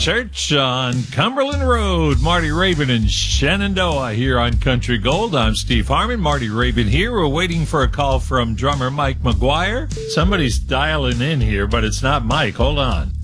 Church on Cumberland Road. Marty Raybon and Shenandoah here on Country Gold. I'm Steve Harmon. Marty Raybon here. We're waiting for a call from drummer Mike McGuire. Somebody's dialing in here, but it's not Mike. Hold on.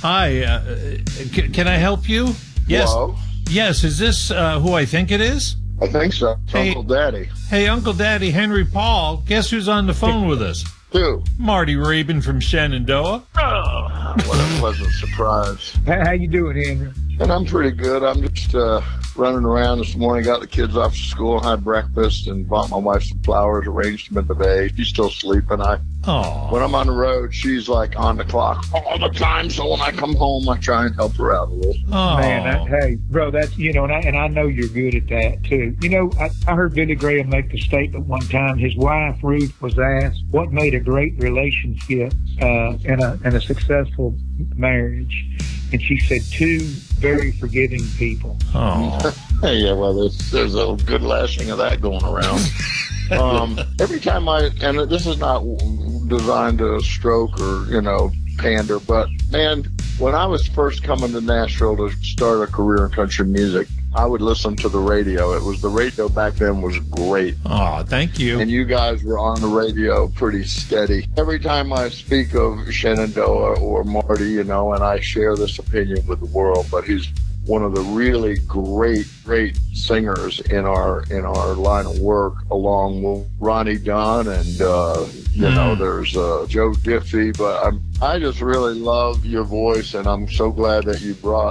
Hi. Can I help you? Yes. Hello? Yes. Is this who I think it is? I think so. It's Hey. Uncle Daddy. Hey, Uncle Daddy, Henry Paul. Guess who's on the phone with us? Who? Marty Raybon from Shenandoah. Oh, what a pleasant surprise. How you doing, Henry? And I'm pretty good. I'm just running around this morning, got the kids off to school, had breakfast, and bought my wife some flowers, arranged them in the vase. She's still sleeping. Oh. When I'm on the road, she's like on the clock all the time. So when I come home, I try and help her out a little. Oh. Man, hey, bro, that's, and I know you're good at that, too. I heard Billy Graham make the statement one time. His wife, Ruth, was asked what made a great relationship and a successful marriage. And she said, two very forgiving people. Oh. Hey, yeah, well, there's a good lashing of that going around. Every time and this is not designed to stroke or, pander, but man, when I was first coming to Nashville to start a career in country music, I would listen to the radio. The radio back then was great. Oh, thank you. And you guys were on the radio pretty steady. Every time I speak of Shenandoah or Marty, and I share this opinion with the world, but he's one of the really great singers in our line of work, along with Ronnie Dunn and there's Joe Diffie. But I just really love your voice, and I'm so glad that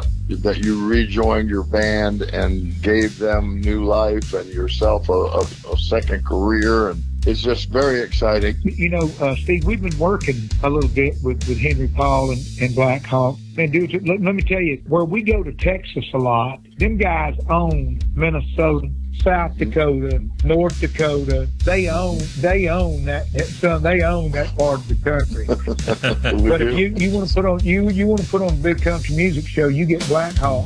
you rejoined your band and gave them new life and yourself a second career, and it's just very exciting. Steve, we've been working a little bit with Henry Paul and Black Hawk. And dude, let me tell you, where we go to Texas a lot, them guys own Minnesota, South Dakota, North Dakota. They own that. They own that part of the country. But if you want to put on a big country music show, you get Black Hawk.